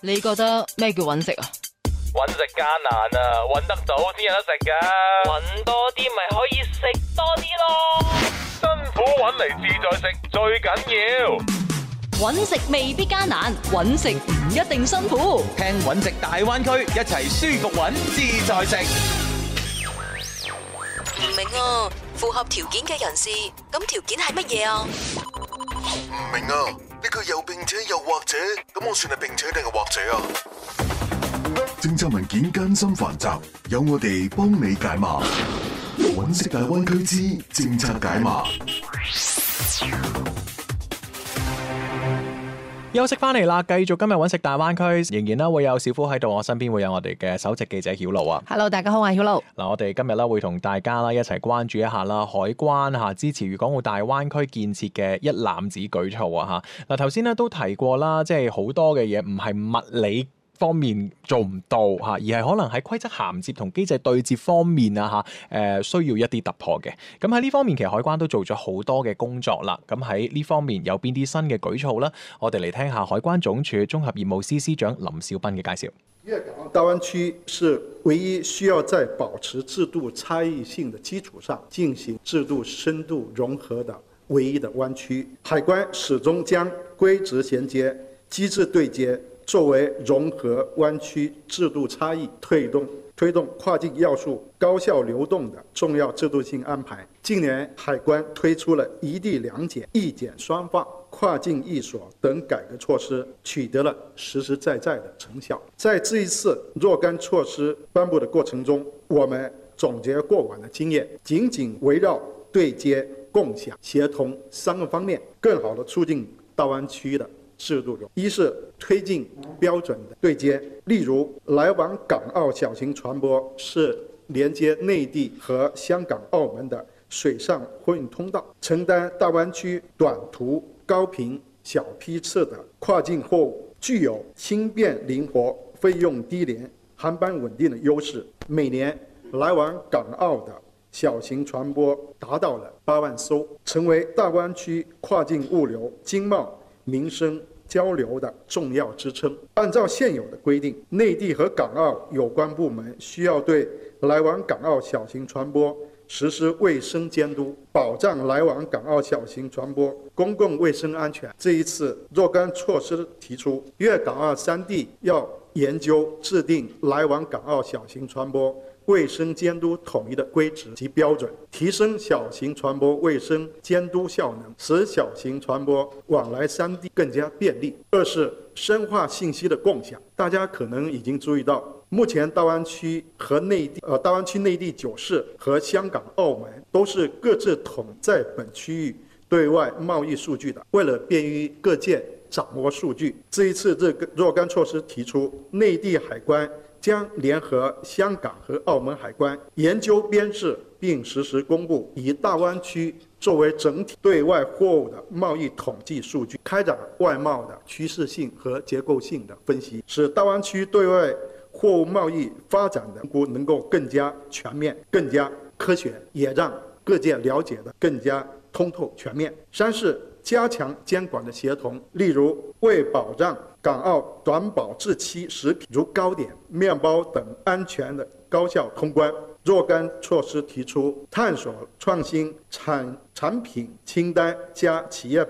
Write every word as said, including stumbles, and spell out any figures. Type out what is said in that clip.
你覺得咩叫揾食啊？ 揾食艱難啊，揾得到先有得食噶。揾多啲咪可以食多啲咯。辛苦揾嚟自在食最緊要。 揾食未必艱難，揾食唔一定辛苦。 聽揾食大灣區，一齊舒服揾自在食。 唔明啊，符合條件嘅人士，咁條件係乜嘢啊？ 唔明啊，呢句又並且又或者，咁我算係並且定係或者啊？政策文件艱辛繁雜，有我哋幫你解碼。揾食大灣區之政策解碼。 休息翻嚟啦，繼續今日揾食大灣區，仍然啦會有小夫喺度，我身邊會有我哋嘅首席記者曉露啊。 Hello， 大家好，我係曉露。 嗱，我哋今日啦會同大家啦一齊關注一下啦，海關嚇支持粵港澳大灣區建設嘅一攬子舉措啊嚇。嗱，頭先咧都提過啦，即係好多嘅嘢唔係物理方面做唔到嚇，而係可能喺規則銜接同機制對接方面啊嚇，誒需要一啲突破嘅。咁喺呢方面，其實海關都做咗好多嘅工作啦。咁喺呢方面有邊啲新嘅舉措呢？我哋嚟聽下海關總署綜合業務司司長林少斌嘅介紹。 粵港澳大灣區是唯一需要在保持制度差異性的基礎上進行制度深度融合的唯一的灣區。海關始終將規則銜接、機制對接作為融合灣區制度差異、推動推動跨境要素高效流動的重要制度性安排。近年，海關推出了一地兩檢、一檢雙放、跨境一鎖等改革措施，取得了實實在在的成效。在這一次若干措施頒布的過程中，我們總結過往的經驗，緊緊圍繞對接、共享、協同三個方面，更好地促進大灣區的制度中，一是推進標準的對接，例如來往港澳小型船舶是連接內地和香港、澳門的水上貨運通道，承擔大灣區短途、高頻、小批次的跨境貨物，具有輕便靈活、費用低廉、航班穩定的優勢。每年來往港澳的小型船舶達到了八萬艘，成為大灣區跨境物流、經貿、民生交流的重要支撐。按照現有的規定，內地和港澳有關部門需要對來往港澳小型船舶實施衛生監督，保障來往港澳小型船舶公共衛生安全。這一次若干措施提出，粵港澳三地要研究制定來往港澳小型船舶衛生監督統一的規則及標準，提升小型船舶衛生監督效能，使小型船舶往來三地更加便利。二是深化信息的共享。大家可能已經注意到，目前大灣區和內地，呃，大灣區內地九市和香港、澳門都是各自統在本區域對外貿易數據的。為了便於各界掌握數據，這一次這個若干措施提出，內地海關將聯合香港和澳門海關研究編製並實時公布，以大灣區作為整體對外貨物的貿易統計數據，開展外貿的趨勢性和結構性的分析，使大灣區對外貨物貿易發展的評估能夠更加全面、更加科學，也讓各界了解的更加通透全面。三是加強監管的協同，例如為保障港澳短保質期食品如糕點、麵包等安全的高效通關，若干措施提出探索創新產產品清單加企業